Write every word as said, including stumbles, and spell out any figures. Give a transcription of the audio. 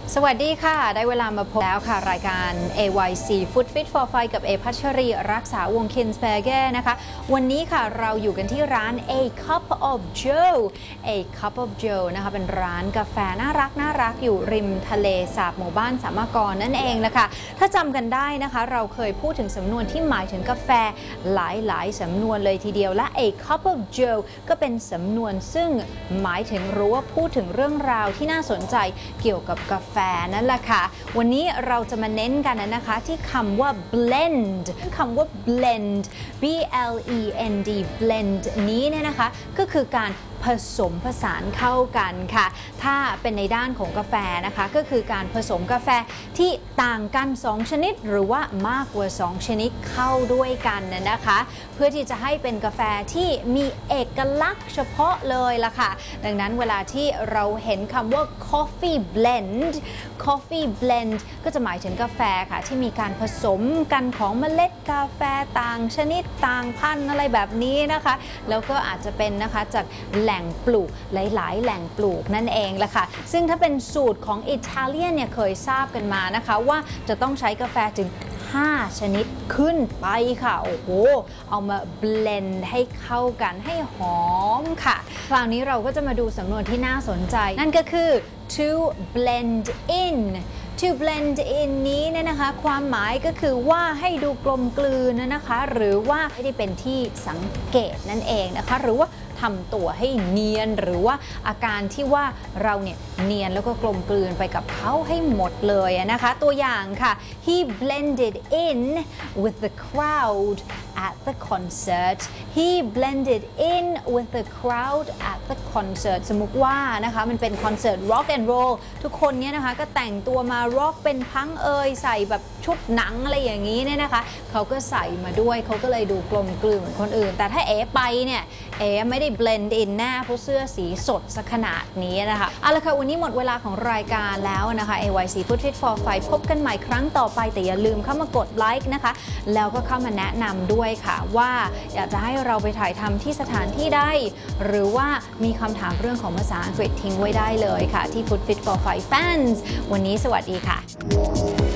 สวัสดีค่ะได้เวลามาพบแล้วค่ะรายการ เอ วาย ซี Food Fit for Five กับเอพัชรีรักษาวงศ์ Kinsberger นะคะวันนี้ค่ะเราอยู่กันที่ร้าน A Cup of Joe A Cup of Joe นะคะเป็นร้านกาแฟน่ารักน่ารักอยู่ริมทะเลสาบหมู่บ้านสามกรนั่นเองนะคะถ้าจำกันได้นะคะเราเคยพูดถึงสำนวนที่หมายถึงกาแฟหลายๆสำนวนเลยทีเดียวและ A Cup of Joe ก็เป็นสำนวนซึ่งหมายถึงรู้ว่าพูดถึงเรื่องราวที่น่าสนใจเกี่ยวกับกาแฟนั่นแหละค่ะวันนี้เราจะมาเน้นกันนะคะที่คำว่า blend คำว่า blend B L E N D blend นี้เนี่ยนะคะก็คือการผสมผสานเข้ากันค่ะถ้าเป็นในด้านของกาแฟนะคะก็คือการผสมกาแฟที่ต่างกันสองชนิดหรือว่ามากกว่าสองชนิดเข้าด้วยกันนะคะเพื่อที่จะให้เป็นกาแฟที่มีเอกลักษณ์เฉพาะเลยล่ะค่ะดังนั้นเวลาที่เราเห็นคำว่า coffee blend coffee blend ก็จะหมายถึงกาแฟค่ะที่มีการผสมกันของเมล็ดกาแฟต่างชนิดต่างพันธุ์อะไรแบบนี้นะคะแล้วก็อาจจะเป็นนะคะจากแหล่งปลูกหลายๆแหล่งปลูกนั่นเองแหละค่ะซึ่งถ้าเป็นสูตรของอิตาเลียนเนี่ยเคยทราบกันมานะคะว่าจะต้องใช้กาแฟถึงห้าชนิดขึ้นไปค่ะโอ้โหเอามาเบลนด์ให้เข้ากันให้หอมค่ะคราวนี้เราก็จะมาดูสำนวนที่น่าสนใจนั่นก็คือ to blend in to blend in นี้เนี่ยนะคะความหมายก็คือว่าให้ดูกลมกลืนนะคะหรือว่าไม่ได้เป็นที่สังเกตนั่นเองนะคะหรือว่าทำตัวให้เนียนหรือว่าอาการที่ว่าเราเนี่ยเนียนแล้วก็กลมกลืนไปกับเขาให้หมดเลยนะคะตัวอย่างค่ะ he blended in with the crowd at the concert he blended in with the crowd at the concert สมมุติว่านะคะมันเป็นคอนเสิร์ต rock and roll ทุกคนเนี่ยนะคะก็แต่งตัวมา rock เป็นพังเอยใส่แบบชุดหนังอะไรอย่างนี้เนี่ยนะคะเขาก็ใส่มาด้วยเขาก็เลยดูกลมกลืนเหมือนคนอื่นแต่ถ้าเอไปเนี่ยเอไม่ได้blend in หน้าเพราะเสื้อสีสดซะขนาดนี้นะคะเอาละค่ะวันนี้หมดเวลาของรายการแล้วนะคะ เอ วาย ซี Food Fit for Five พบกันใหม่ครั้งต่อไปแต่อย่าลืมเข้ามากดไลค์นะคะแล้วก็เข้ามาแนะนำด้วยค่ะว่าอยากจะให้เราไปถ่ายทำที่สถานที่ใดหรือว่ามีคำถามเรื่องของภาษาอังกฤษทิ้งไว้ได้เลยค่ะที่ Food Fit for Five Fans วันนี้สวัสดีค่ะ